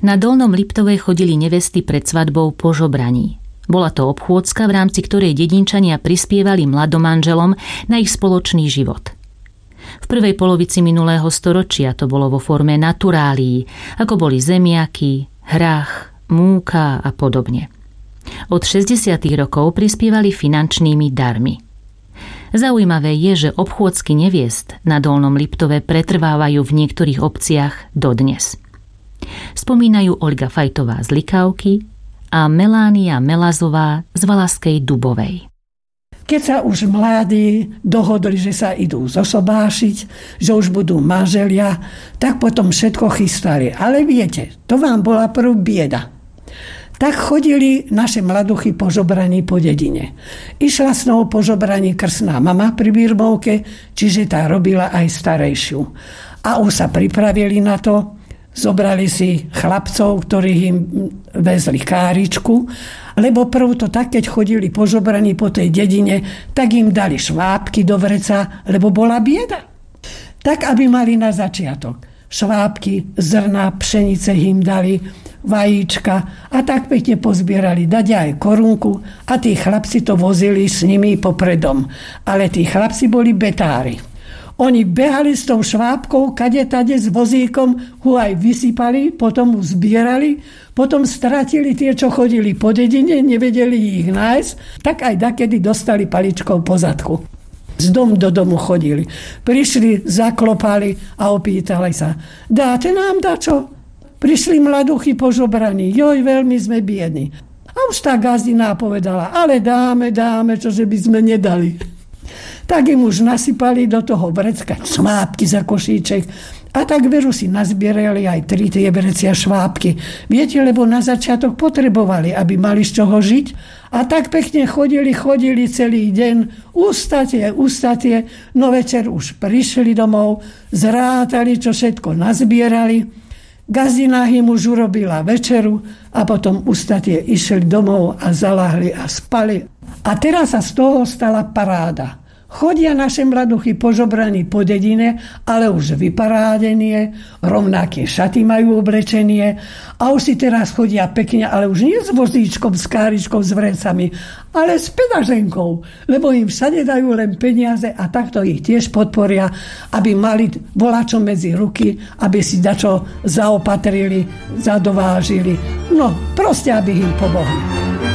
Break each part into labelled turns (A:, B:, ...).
A: Na Dolnom Liptove chodili nevesty pred svadbou po žobraní. Bola to obchôdzka, v rámci ktorej dedinčania prispievali mladomanželom na ich spoločný život. V prvej polovici minulého storočia to bolo vo forme naturálií, ako boli zemiaky, hrách, múka a podobne. Od 60. rokov prispievali finančnými darmi. Zaujímavé je, že obchôdzky neviest na Dolnom Liptove pretrvávajú v niektorých obciach dodnes. Spomínajú Olga Fajtová z Likavky a Melánia Melazová z Valaskej Dubovej.
B: Keď sa už mladí dohodli, že sa idú zosobášiť, že už budú manželia, tak potom všetko chystali. Ale viete, to vám bola prv bieda. Tak chodili naše mladuchy po žobraní po dedine. Išla s nou po žobraní krstná mama pri birmovke, čiže tá robila aj starejšiu. A už sa pripravili na to, zobrali si chlapcov, ktorí im vezli káričku, lebo prv to tak, keď chodili po žobraní po tej dedine, tak im dali švábky do vreca, lebo bola bieda. Tak, aby mali na začiatok švábky, zrná, pšenice im dali, vajíčka a tak pekne pozbierali, dať aj korunku a tí chlapci to vozili s nimi popredom. Ale tí chlapci boli betári. Oni behali s tou švábkou, kade-tade s vozíkom, ho aj vysypali, potom ho zbierali, potom stratili tie, čo chodili po dedine, nevedeli ich nájsť, tak aj dakedy dostali paličkou po zadku. Z domu do domu chodili. Prišli, zaklopali a opýtali sa, dáte nám dačo? Prišli mladuchy po žobraní, joj, veľmi sme biední. A už tá gazdina povedala, ale dáme, čože by sme nedali. Tak im už nasypali do toho vrecka švábky za košíček a tak veru si nazbierali aj 3 tie vrecia švábky. Viete, lebo na začiatok potrebovali, aby mali z čoho žiť a tak pekne chodili celý deň, ústatie, no večer už prišli domov, zrátali, čo všetko nazbierali. Gazdina im už urobila večeru a potom ústatie išli domov a zalahli a spali. A teraz sa z toho stala paráda. Chodia naše mladuchy po žobraní po dedine, ale už vyparádenie, rovnaké šaty majú oblečenie a už si teraz chodia pekne, ale už nie s vozíčkom, s káričkou, s vrecami, ale s pedaženkou, lebo im všade dajú len peniaze a takto ich tiež podporia, aby mali volačo medzi ruky, aby si dačo zaopatrili, zadovážili. No, proste, aby im pomohli.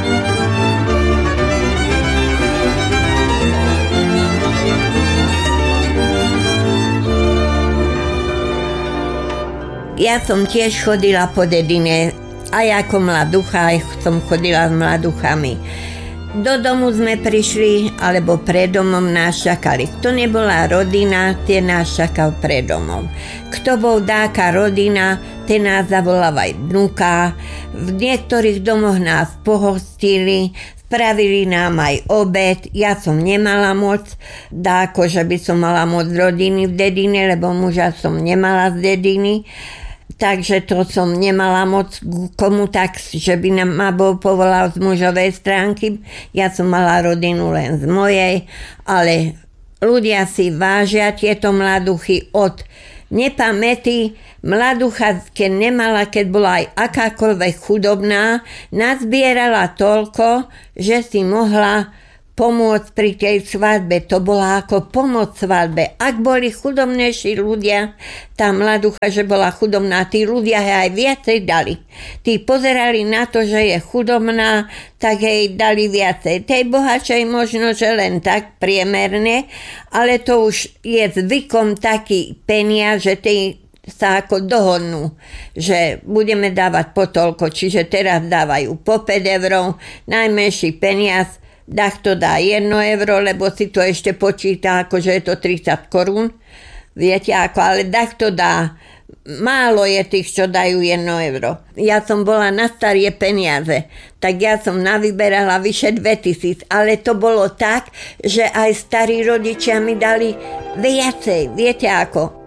C: Ja som tiež chodila po dedine, aj ako mladucha, aj som chodila s mladuchami. Do domu sme prišli, alebo pred domom nás čakali. Kto nebola rodina, tie nás čakal pred domom. Kto bol dáka rodina, tie nás zavolávali vnuka. V niektorých domoch nás pohostili, spravili nám aj obed. Ja som nemala moc, dáko, že by som mala moc rodiny v dedine, lebo muža som nemala z dediny. Takže to som nemala moc komu tak, že by ma bol povolal z mužovej stránky. Ja som mala rodinu len z mojej, ale ľudia si vážia tieto mladuchy od nepamäti. Mladucha, keď nemala, keď bola aj akákoľvek chudobná, nazbierala toľko, že si mohla pomôcť pri tej svadbe. To bola ako pomoc svadbe. Ak boli chudobnejší ľudia, tá mladucha, že bola chudobná, tí ľudia aj viacej dali. Tí pozerali na to, že je chudobná, tak jej dali viacej. Tej bohatšej možno, že len tak priemerne, ale to už je zvykom taký peniaz, že tí sa ako dohodnú, že budeme dávať po toľko, čiže teraz dávajú po 5 eur, najmenší peniaz. Dach to dá 1 euro, lebo si to ešte počíta, ako že je to 30 korún. Viete ako, ale dach to dá. Málo je tých, čo dajú 1 euro. Ja som bola na starie peniaze, tak ja som navyberala vyše 2000, ale to bolo tak, že aj starí rodičia mi dali viacej. Viete ako?